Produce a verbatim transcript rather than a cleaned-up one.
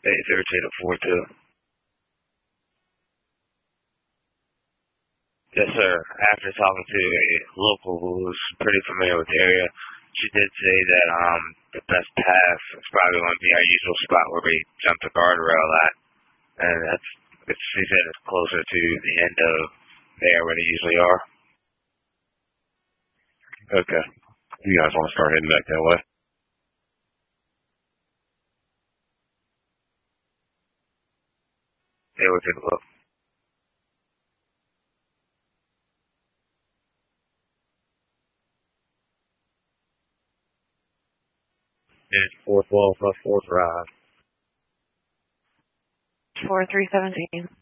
eight thirteen to four two. Yes, sir. After talking to a local who's pretty familiar with the area, she did say that um the best path is probably going to be our usual spot where we jump the guardrail at, and that's it's, she said it's closer to the end of there where they usually are. Okay. You guys want to start heading back that way? Yeah, we take a look. It's four twelve plus four drive. four three seventeen.